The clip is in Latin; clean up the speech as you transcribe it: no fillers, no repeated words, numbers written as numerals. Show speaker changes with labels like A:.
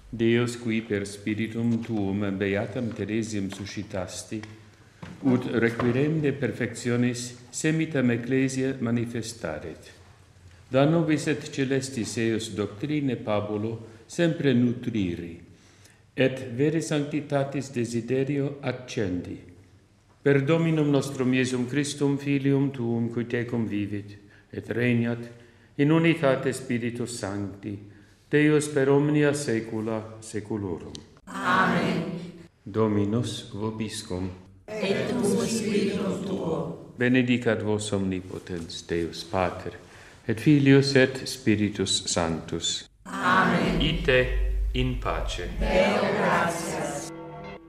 A: Deus qui per spiritum tuum beatam Theresiam suscitasti, ut requirende perfectionis semitam ecclesia manifestaret. Da nobis et celestis eus doctrine Pabulo sempre nutriri, et vere sanctitatis desiderio accendi. Per Dominum nostrum Iesum Christum, Filium Tuum, qui tecum vivit, et regnat in unitate Spiritus Sancti, Deus per omnia saecula saeculorum.
B: Amen.
A: Dominus vobiscum.
B: Et cum spiritum tuo.
A: Benedicat vos omnipotens Deus Pater, et Filius et Spiritus Sanctus.
B: Amen.
A: Ite in pace.
B: Deo gratias.